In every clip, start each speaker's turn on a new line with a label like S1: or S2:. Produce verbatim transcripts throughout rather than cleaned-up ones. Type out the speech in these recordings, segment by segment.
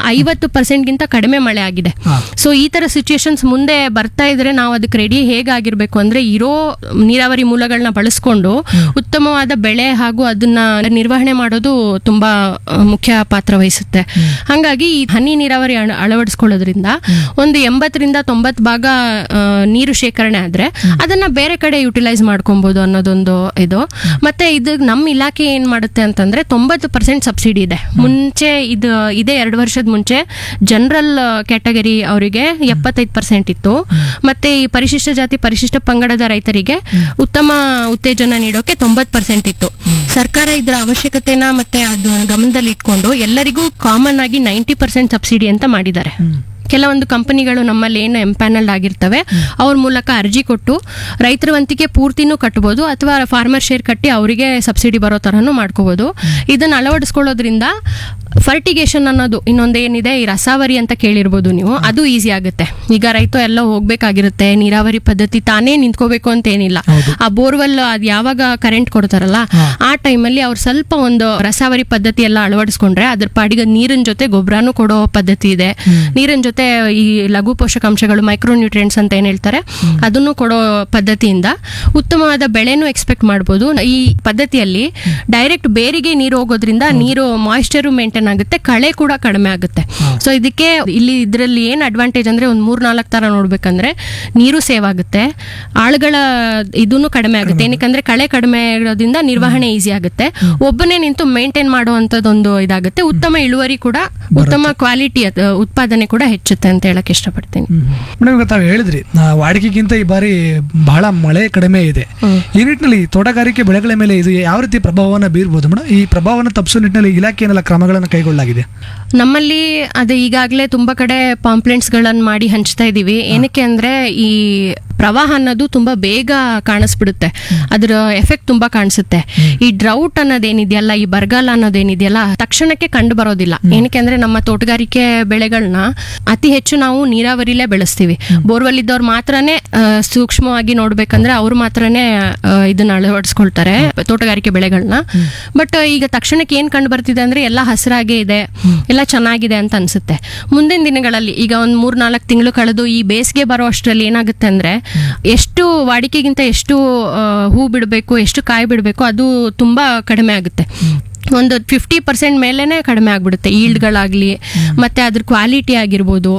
S1: ಐವತ್ತು ಪರ್ಸೆಂಟ್ಗಿಂತ ಕಡಿಮೆ ಮಳೆ ಆಗಿದೆ. ಸೊ ಈ ತರ ಸಿಚುಯೇಷನ್ಸ್ ಮುಂದೆ ಬರ್ತಾ ಇದ್ರೆ ನಾವು ಅದಕ್ಕೆ ರೆಡಿ ಹೇಗಾಗಿರ್ಬೇಕು ಅಂದ್ರೆ ಇರೋ ನೀರಾವರಿ ಮೂಲಗಳನ್ನ ಬಳಸ್ಕೊಂಡು ಉತ್ತಮವಾದ ಬೆಳೆ ಹಾಗೂ ಅದನ್ನ ನಿರ್ವಹಣೆ ಮಾಡೋದು ತುಂಬಾ ಮುಖ್ಯ ಪಾತ್ರ ವಹಿಸುತ್ತೆ. ಹಾಗಾಗಿ ಈ ಹನಿ ನೀರಾವರಿ ಅಳವಡಿಸ್ಕೊಳ್ಳೋದ್ರಿಂದ ಒಂದು ಎಂಬತ್ತರಿಂದ ತೊಂಬತ್ತು ಭಾಗ ನೀರು ಶೇಖರಣೆ ಆದ್ರೆ ಅದನ್ನ ಬೇರೆ ಕಡೆ ಯುಟಿಲೈಸ್ ಮಾಡ್ಕೊಬಹುದು ಅನ್ನೋದೊಂದು ಇದು. ಮತ್ತೆ ಇದು ನಮ್ಮ ಇಲಾಖೆ ಏನ್ ಮಾಡುತ್ತೆ ಅಂತಂದ್ರೆ ತೊಂಬತ್ತು ಪರ್ಸೆಂಟ್ ಸಬ್ಸಿಡಿ ಇದೆ. ಮುಂಚೆ ಇದು ಇದೇ ಎರಡು ವರ್ಷದ ಮುಂಚೆ ಜನರಲ್ ಕ್ಯಾಟಗರಿ ಅವರಿಗೆ ಎಪ್ಪತ್ತೈದು ಪರ್ಸೆಂಟ್ ಇತ್ತು. ಮತ್ತೆ ಈ ಪರಿಶಿಷ್ಟ ಜಾತಿ ಪರಿಶಿಷ್ಟ ಪಂಗಡದ ರೈತರಿಗೆ ಉತ್ತಮ ಉತ್ತೇಜನ ನೀಡೋಕೆ ತೊಂಬತ್ತು ಪರ್ಸೆಂಟ್ ಇತ್ತು. ಸರ್ಕಾರ ಇದರ ಅವಶ್ಯಕತೆನ ಮತ್ತೆ ಅದು ಗಮನದಲ್ಲಿ ಇಟ್ಕೊಂಡು ಎಲ್ಲರಿಗೂ ಕಾಮನ್ ಆಗಿ ನೈಂಟಿ ಪರ್ಸೆಂಟ್ ಸಬ್ಸಿಡಿ ಅಂತ ಮಾಡಿದ್ದಾರೆ. ಕೆಲವೊಂದು ಕಂಪನಿಗಳು ನಮ್ಮಲ್ಲಿ ಏನು ಎಂಪ್ಯಾನಲ್ಡ್ ಆಗಿರ್ತವೆ ಅವ್ರ ಮೂಲಕ ಅರ್ಜಿ ಕೊಟ್ಟು ರೈತರ ವಂತಿಗೆ ಪೂರ್ತಿನೂ ಕಟ್ಟಬಹುದು ಅಥವಾ ಫಾರ್ಮರ್ ಶೇರ್ ಕಟ್ಟಿ ಅವರಿಗೆ ಸಬ್ಸಿಡಿ ಬರೋ ತರನು ಮಾಡ್ಕೋಬಹುದು. ಇದನ್ನ ಅಳವಡಿಸ್ಕೊಳ್ಳೋದ್ರಿಂದ ಫರ್ಟಿಗೇಷನ್ ಅನ್ನೋದು ಇನ್ನೊಂದೇನಿದೆ, ಈ ರಸಾವರಿ ಅಂತ ಕೇಳಿರ್ಬೋದು ನೀವು, ಅದು ಈಸಿ ಆಗುತ್ತೆ. ಈಗ ರೈತ ಎಲ್ಲ ಹೋಗ್ಬೇಕಾಗಿರುತ್ತೆ, ನೀರಾವರಿ ಪದ್ಧತಿ ತಾನೇ ನಿಂತ್ಕೋಬೇಕು ಅಂತ ಏನಿಲ್ಲ. ಆ ಬೋರ್ವೆಲ್ ಅದ್ ಯಾವಾಗ ಕರೆಂಟ್ ಕೊಡ್ತಾರಲ್ಲ ಆ ಟೈಮಲ್ಲಿ ಅವ್ರು ಸ್ವಲ್ಪ ಒಂದು ರಸಾವರಿ ಪದ್ಧತಿ ಎಲ್ಲ ಅಳವಡಿಸ್ಕೊಂಡ್ರೆ ಅದ್ರ ಪಾಡಿಗೆ ನೀರಿನ ಜೊತೆ ಗೊಬ್ಬರನೂ ಕೊಡೋ ಪದ್ಧತಿ ಇದೆ. ನೀರಿನ ಜೊತೆ ಈ ಲಘು ಪೋಷಕಾಂಶಗಳು ಮೈಕ್ರೋ ನ್ಯೂಟ್ರಿಯೆಂಟ್ಸ್ ಅಂತ ಏನ್ ಹೇಳ್ತಾರೆ ಅದನ್ನು ಕೊಡೋ ಪದ್ಧತಿಯಿಂದ ಉತ್ತಮವಾದ ಬೆಳೆನೂ ಎಕ್ಸ್ಪೆಕ್ಟ್ ಮಾಡಬಹುದು. ಈ ಪದ್ಧತಿಯಲ್ಲಿ ಡೈರೆಕ್ಟ್ ಬೇರಿಗೆ ನೀರು ಹೋಗೋದ್ರಿಂದ ನೀರು ಮಾಯಿಶ್ಚರ್ ಮೇಂಟೈನ್ ಆಗುತ್ತೆ, ಕಳೆ ಕೂಡ ಕಡಿಮೆ ಆಗುತ್ತೆ. ಸೊ ಇದಕ್ಕೆ ಇಲ್ಲಿ ಇದರಲ್ಲಿ ಏನ್ ಅಡ್ವಾಂಟೇಜ್ ಅಂದ್ರೆ ಒಂದ್ ಮೂರ್ ನಾಲ್ಕು ತರ ನೋಡ್ಬೇಕಂದ್ರೆ ನೀರು ಸೇವ್ ಆಗುತ್ತೆ, ಆಳುಗಳ ಇದನ್ನು ಕಡಿಮೆ ಆಗುತ್ತೆ. ಏನಕ್ಕಂದ್ರೆ ಕಳೆ ಕಡಿಮೆ ಇರೋದ್ರಿಂದ ನಿರ್ವಹಣೆ ಈಸಿ ಆಗುತ್ತೆ, ಒಬ್ಬನೇ ನಿಂತು ಮೇಂಟೈನ್ ಮಾಡುವಂತದೊಂದು ಇದಾಗುತ್ತೆ, ಉತ್ತಮ ಇಳುವರಿ ಕೂಡ ಉತ್ತಮ ಕ್ವಾಲಿಟಿ ಉತ್ಪಾದನೆ ಕೂಡ ಹೆಚ್ಚುತ್ತೆ ಅಂತ ಹೇಳಕ್ ಇಷ್ಟಪಡ್ತೀನಿ.
S2: ಮೇಡಮ್ ತಾವು ಹೇಳಿದ್ರಿ ವಾಡಿಕೆಗಿಂತ ಈ ಬಾರಿ ಬಹಳ ಮಳೆ ಕಡಿಮೆ ಇದೆ. ಈ ನಿಟ್ಟಿನಲ್ಲಿ ತೋಟಗಾರಿಕೆ ಬೆಳೆಗಳ ಮೇಲೆ ಇದು ಯಾವ ರೀತಿ ಪ್ರಭಾವವನ್ನು ಬೀರ್ಬೋದು ಮೇಡಮ್? ಈ ಪ್ರಭಾವವನ್ನು ತಪ್ಪಿಸೋ ನಿಟ್ಟಿನಲ್ಲಿ ಇಲಾಖೆ ಏನೆಲ್ಲ ಕ್ರಮಗಳನ್ನು ಕೈಗೊಳ್ಳಲಾಗಿದೆ?
S1: ನಮ್ಮಲ್ಲಿ ಅದು ಈಗಾಗಲೇ ತುಂಬಾ ಕಡೆ ಪಾಂಪ್ಲೆಂಟ್ಸ್ ಗಳನ್ನ ಮಾಡಿ ಹಂಚ್ತಾ ಇದೀವಿ. ಏನಕ್ಕೆ ಅಂದ್ರೆ ಈ ಪ್ರವಾಹ ಅನ್ನೋದು ತುಂಬಾ ಬೇಗ ಕಾಣಿಸ್ಬಿಡುತ್ತೆ, ಅದ್ರ ಎಫೆಕ್ಟ್ ತುಂಬಾ ಕಾಣಿಸುತ್ತೆ. ಈ ಡ್ರೌಟ್ ಅನ್ನೋದೇನಿದೆಯಲ್ಲ, ಈ ಬರಗಾಲ ಅನ್ನೋದೇನಿದೆಯಲ್ಲ ತಕ್ಷಣಕ್ಕೆ ಕಂಡು ಬರೋದಿಲ್ಲ. ಏನಕ್ಕೆ ಅಂದ್ರೆ ನಮ್ಮ ತೋಟಗಾರಿಕೆ ಬೆಳೆಗಳನ್ನ ಅತಿ ಹೆಚ್ಚು ನಾವು ನೀರಾವರಿಲೇ ಬೆಳೆಸ್ತೀವಿ. ಬೋರ್ವೆಲ್ ಇದ್ದವ್ರು ಮಾತ್ರನೇ ಸೂಕ್ಷ್ಮವಾಗಿ ನೋಡ್ಬೇಕಂದ್ರೆ ಅವ್ರು ಮಾತ್ರನೇ ಇದನ್ನ ಅಳವಡಿಸ್ಕೊಳ್ತಾರೆ ತೋಟಗಾರಿಕೆ ಬೆಳೆಗಳನ್ನ. ಬಟ್ ಈಗ ತಕ್ಷಣಕ್ಕೆ ಏನ್ ಕಂಡು ಬರ್ತಿದೆ ಅಂದ್ರೆ ಎಲ್ಲ ಹಸಿರಾಗೇ ಇದೆ, ಎಲ್ಲ ಚೆನ್ನಾಗಿದೆ ಅಂತ ಅನ್ಸುತ್ತೆ. ಮುಂದಿನ ದಿನಗಳಲ್ಲಿ ಈಗ ಒಂದ್ ಮೂರ್ ನಾಲ್ಕು ತಿಂಗಳು ಕಳೆದು ಈ ಬೇಸಿಗೆ ಬರೋ ಅಷ್ಟರಲ್ಲಿ ಏನಾಗುತ್ತೆ ಅಂದ್ರೆ ಎಷ್ಟು ವಾಡಿಕೆಗಿಂತ ಎಷ್ಟು ಹೂ ಬಿಡಬೇಕು, ಎಷ್ಟು ಕಾಯಿ ಬಿಡಬೇಕು ಅದು ತುಂಬಾ ಕಡಿಮೆ ಆಗುತ್ತೆ. ಒಂದು ಫಿಫ್ಟಿ ಪರ್ಸೆಂಟ್ ಮೇಲೇನೆ ಕಡಿಮೆ ಆಗ್ಬಿಡುತ್ತೆ ಈಲ್ಡ್ಗಳಾಗ್ಲಿ, ಮತ್ತೆ ಅದ್ರ ಕ್ವಾಲಿಟಿ ಆಗಿರ್ಬೋದು,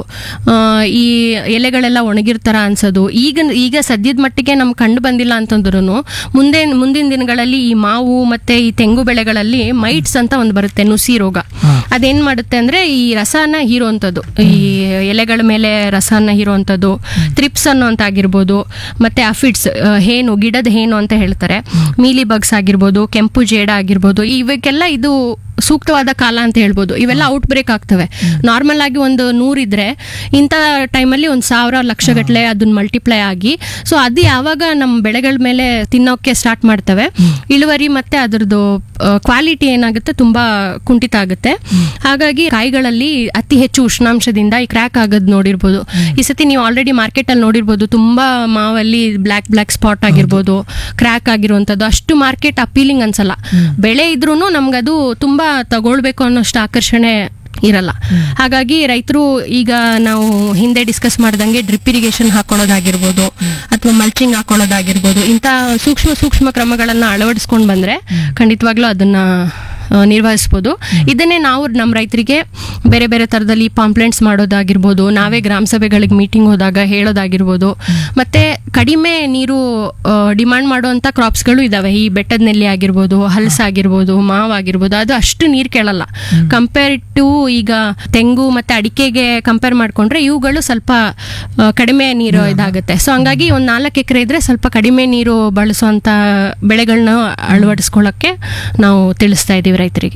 S1: ಈ ಎಲೆಗಳೆಲ್ಲ ಒಣಗಿರ್ತಾರ ಅನ್ಸೋದು. ಈಗ ಈಗ ಸದ್ಯದ ಮಟ್ಟಿಗೆ ನಮ್ಗೆ ಕಂಡು ಬಂದಿಲ್ಲ ಅಂತಂದ್ರೂ ಮುಂದೆ ಮುಂದಿನ ದಿನಗಳಲ್ಲಿ ಈ ಮಾವು ಮತ್ತೆ ಈ ತೆಂಗು ಬೆಳೆಗಳಲ್ಲಿ ಮೈಟ್ಸ್ ಅಂತ ಒಂದು ಬರುತ್ತೆ, ನುಸಿ ರೋಗ. ಅದೇನ್ ಮಾಡುತ್ತೆ ಅಂದ್ರೆ ಈ ರಸನ ಹೀರೋಂಥದ್ದು, ಈ ಎಲೆಗಳ ಮೇಲೆ ರಸನ ಹೀರೋಂಥದ್ದು, ತ್ರಿಪ್ಸ್ ಅನ್ನೋಂತ ಆಗಿರ್ಬೋದು, ಮತ್ತೆ ಅಫಿಡ್ಸ್ ಹೇನು, ಗಿಡದ ಹೇನು ಅಂತ ಹೇಳ್ತಾರೆ, ಮೀಲಿ ಬಗ್ಸ್ ಆಗಿರ್ಬೋದು, ಕೆಂಪು ಜೇಡ ಆಗಿರ್ಬೋದು, ಇವಕ್ಕೆಲ್ಲ ಇದು ಸೂಕ್ತವಾದ ಕಾಲ ಅಂತ ಹೇಳ್ಬೋದು. ಇವೆಲ್ಲ ಔಟ್ ಬ್ರೇಕ್ ಆಗ್ತವೆ. ನಾರ್ಮಲ್ ಆಗಿ ಒಂದು ನೂರಿದ್ರೆ ಇಂಥ ಟೈಮಲ್ಲಿ ಒಂದು ಸಾವಿರ ಲಕ್ಷ ಗಟ್ಟಲೆ ಅದನ್ನ ಮಲ್ಟಿಪ್ಲೈ ಆಗಿ, ಸೊ ಅದು ಯಾವಾಗ ನಮ್ಮ ಬೆಳೆಗಳ ಮೇಲೆ ತಿನ್ನೋಕೆ ಸ್ಟಾರ್ಟ್ ಮಾಡ್ತವೆ, ಇಳುವರಿ ಮತ್ತೆ ಅದರದ್ದು ಕ್ವಾಲಿಟಿ ಏನಾಗುತ್ತೆ ತುಂಬಾ ಕುಂಠಿತ ಆಗುತ್ತೆ. ಹಾಗಾಗಿ ಕಾಯಿಗಳಲ್ಲಿ ಅತಿ ಹೆಚ್ಚು ಉಷ್ಣಾಂಶದಿಂದ ಈ ಕ್ರ್ಯಾಕ್ ಆಗೋದು ನೋಡಿರ್ಬೋದು. ಈ ಸತಿ ನೀವು ಆಲ್ರೆಡಿ ಮಾರ್ಕೆಟ್ ಅಲ್ಲಿ ನೋಡಿರ್ಬೋದು, ತುಂಬಾ ಮಾವಲ್ಲಿ ಬ್ಲಾಕ್ ಬ್ಲಾಕ್ ಸ್ಪಾಟ್ ಆಗಿರ್ಬೋದು, ಕ್ರ್ಯಾಕ್ ಆಗಿರುವಂತದ್ದು. ಅಷ್ಟು ಮಾರ್ಕೆಟ್ ಅಪೀಲಿಂಗ್ ಅನ್ಸಲ್ಲ. ಬೆಳೆ ಇದ್ರೂನು ನಮ್ಗದು ತುಂಬಾ ತಗೊಳ್ಬೇಕು ಅನ್ನೋಷ್ಟು ಆಕರ್ಷಣೆ ಇರಲ್ಲ. ಹಾಗಾಗಿ ರೈತರು ಈಗ ನಾವು ಹಿಂದೆ ಡಿಸ್ಕಸ್ ಮಾಡ್ದಂಗೆ ಡ್ರಿಪ್ ಇರಿಗೇಷನ್ ಹಾಕೊಳ್ಳೋದಾಗಿರ್ಬೋದು ಅಥವಾ ಮಲ್ಚಿಂಗ್ ಹಾಕೊಳ್ಳೋದಾಗಿರ್ಬೋದು, ಇಂಥ ಸೂಕ್ಷ್ಮ ಸೂಕ್ಷ್ಮ ಕ್ರಮಗಳನ್ನ ಅಳವಡಿಸ್ಕೊಂಡು ಬಂದ್ರೆ ಖಂಡಿತವಾಗ್ಲೂ ಅದನ್ನ ನಿರ್ವಹಿಸಬಹುದು. ಇದನ್ನೇ ನಾವು ನಮ್ಮ ರೈತರಿಗೆ ಬೇರೆ ಬೇರೆ ತರದಲ್ಲಿ ಪಾಂಪ್ಲೆಂಟ್ಸ್ ಮಾಡೋದಾಗಿರ್ಬೋದು, ನಾವೇ ಗ್ರಾಮ ಸಭೆಗಳಿಗೆ ಮೀಟಿಂಗ್ ಹೋದಾಗ ಹೇಳೋದಾಗಿರ್ಬೋದು, ಮತ್ತೆ ಕಡಿಮೆ ನೀರು ಡಿಮಾಂಡ್ ಮಾಡುವಂತ ಕ್ರಾಪ್ಸ್ಗಳು ಇದಾವೆ. ಈ ಬೆಟ್ಟದ ನೆಲ್ಲಿ ಆಗಿರ್ಬೋದು, ಹಲಸಾಗಿರ್ಬೋದು, ಮಾವ್ ಆಗಿರ್ಬೋದು, ಅದು ಅಷ್ಟು ನೀರು ಕೇಳಲ್ಲ. ಕಂಪೇರ್ ಟು ಈಗ ತೆಂಗು ಮತ್ತೆ ಅಡಿಕೆಗೆ ಕಂಪೇರ್ ಮಾಡ್ಕೊಂಡ್ರೆ ಇವುಗಳು ಸ್ವಲ್ಪ ಕಡಿಮೆ ನೀರು ಇದಾಗುತ್ತೆ. ಸೊ ಹಂಗಾಗಿ ಒಂದ್ ನಾಲ್ಕು ಎಕರೆ ಇದ್ರೆ ಸ್ವಲ್ಪ ಕಡಿಮೆ ನೀರು ಬಳಸುವಂತ ಬೆಳೆಗಳನ್ನ ಅಳವಡಿಸ್ಕೊಳ್ಳಕ್ಕೆ ನಾವು ತಿಳಿಸ್ತಾ ಇದೀವಿ ರೈತರಿಗೆ.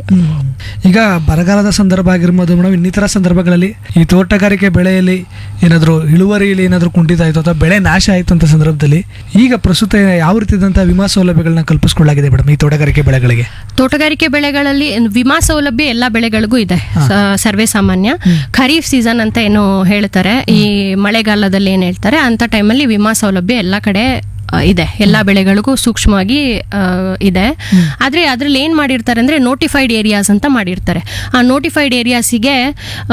S2: ಈಗ ಬರಗಾಲದ ಸಂದರ್ಭ ಆಗಿರ್ಬೋದು ಮೇಡಮ್, ಇನ್ನಿತರ ಸಂದರ್ಭಗಳಲ್ಲಿ ಈ ತೋಟಗಾರಿಕೆ ಬೆಳೆಯಲ್ಲಿ ಏನಾದರೂ ಇಳುವರಿಯಲ್ಲಿ ಏನಾದರೂ ಕುಂಠಿತ ಆಯಿತು ಅಥವಾ ಬೆಳೆ ನಾಶ ಆಯಿತು ಅಂತ ಸಂದರ್ಭದಲ್ಲಿ ಈಗ ಪ್ರಸ್ತುತ ಯಾವ ರೀತಿಯಾದಂತಹ ವಿಮಾ ಸೌಲಭ್ಯಗಳನ್ನ ಕಲ್ಪಿಸಿಕೊಳ್ಳಲಾಗಿದೆ ಮೇಡಮ್ ಈ ತೋಟಗಾರಿಕೆ ಬೆಳೆಗಳಿಗೆ?
S1: ತೋಟಗಾರಿಕೆ ಬೆಳೆಗಳಲ್ಲಿ ವಿಮಾ ಸೌಲಭ್ಯ ಎಲ್ಲ ಬೆಳೆಗಳಿಗೂ ಇದೆ ಸರ್ವೇ ಸಾಮಾನ್ಯ. ಖರೀಫ್ ಸೀಸನ್ ಅಂತ ಏನು ಹೇಳ್ತಾರೆ, ಈ ಮಳೆಗಾಲದಲ್ಲಿ ಏನ್ ಹೇಳ್ತಾರೆ ಅಂತ ಟೈಮಲ್ಲಿ ವಿಮಾ ಸೌಲಭ್ಯ ಎಲ್ಲ ಕಡೆ ಇದೆ, ಎಲ್ಲಾ ಬೆಳೆಗಳಿಗೂ ಸೂಕ್ಷ್ಮವಾಗಿ ಇದೆ. ಆದ್ರೆ ಅದ್ರಲ್ಲಿ ಏನ್ ಮಾಡಿರ್ತಾರೆ ಅಂದ್ರೆ ನೋಟಿಫೈಡ್ ಏರಿಯಾಸ್ ಅಂತ ಮಾಡಿರ್ತಾರೆ. ಆ ನೋಟಿಫೈಡ್ ಏರಿಯಾಸಿಗೆ